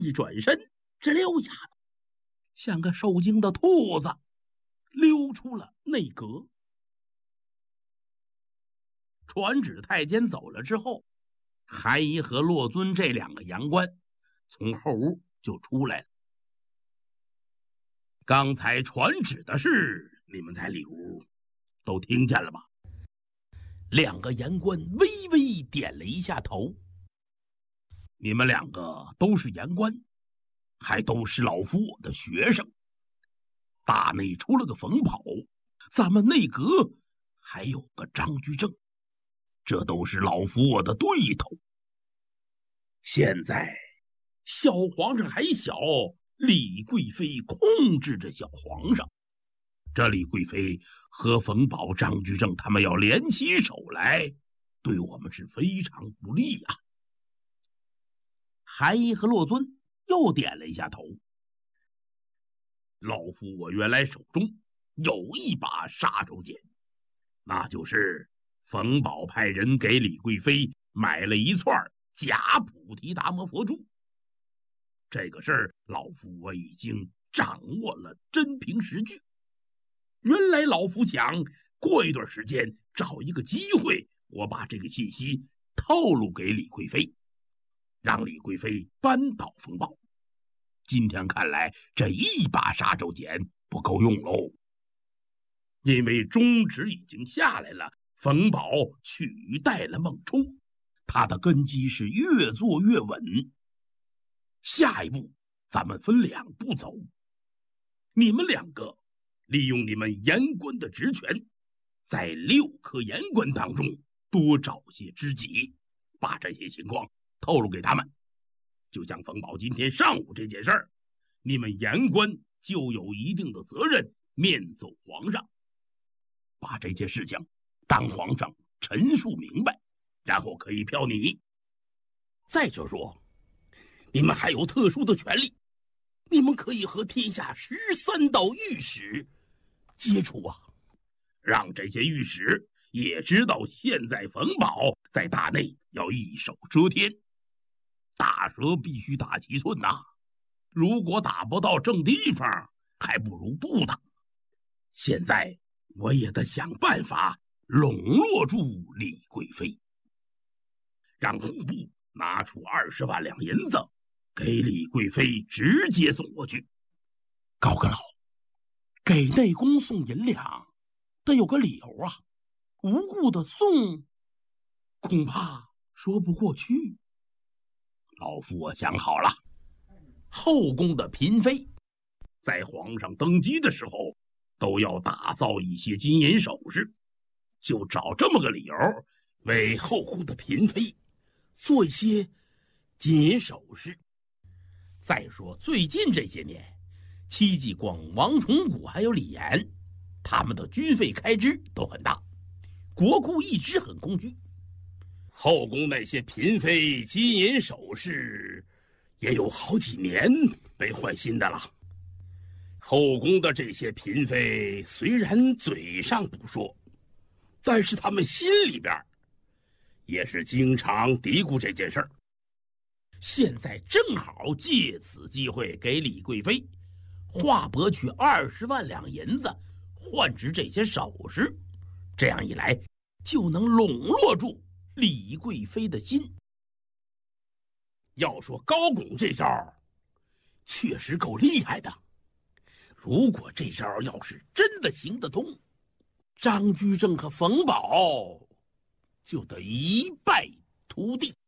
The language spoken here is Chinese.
一转身，吱溜一下子，像个受惊的兔子，溜出了内阁。传旨太监走了之后，韩仪和洛尊这两个洋官从后屋就出来了。刚才传旨的事，你们在里屋都听见了吧？两个言官微微点了一下头。你们两个都是言官，还都是老夫我的学生。大内出了个冯保，咱们内阁还有个张居正，这都是老夫我的对头。现在小皇上还小，李贵妃控制着小皇上，这李贵妃和冯保、张居正他们要联起手来，对我们是非常不利啊。韩仪和洛尊又点了一下头。老夫我原来手中有一把杀手锏，那就是冯保派人给李贵妃买了一串假菩提达摩佛珠。这个事儿老夫我已经掌握了真凭实据。原来老夫想过一段时间找一个机会，我把这个信息透露给李贵妃，让李贵妃扳倒冯保。今天看来这一把杀手锏不够用喽，因为中旨已经下来了，冯保取代了孟冲，他的根基是越做越稳。下一步咱们分两步走，你们两个利用你们言官的职权，在6科言官当中多找些知己，把这些情况透露给他们。就像冯保今天上午这件事儿，你们言官就有一定的责任面奏皇上，把这件事情当皇上陈述明白，然后可以票你。再者说，你们还有特殊的权利，你们可以和天下13道御史接触啊，让这些御史也知道现在冯保在大内要一手遮天。打蛇必须打七寸呐，如果打不到正地方，还不如不打。现在我也得想办法笼络住李贵妃，让户部拿出20万两银子给李贵妃直接送过去。高阁老，给内宫送银两得有个理由啊，无故的送恐怕说不过去。老夫我想好了，后宫的嫔妃在皇上登基的时候都要打造一些金银首饰，就找这么个理由为后宫的嫔妃做一些金银首饰。再说最近这些年，戚继光、王崇古还有李严，他们的军费开支都很大，国库一直很空虚。后宫那些嫔妃金银首饰也有好几年没换新的了。后宫的这些嫔妃虽然嘴上不说，但是他们心里边也是经常嘀咕这件事儿。现在正好借此机会给李贵妃划拨去20万两银子，换值这些首饰，这样一来就能笼络住李贵妃的心。要说高拱这招确实够厉害的，如果这招要是真的行得通，张居正和冯保就得一败涂地。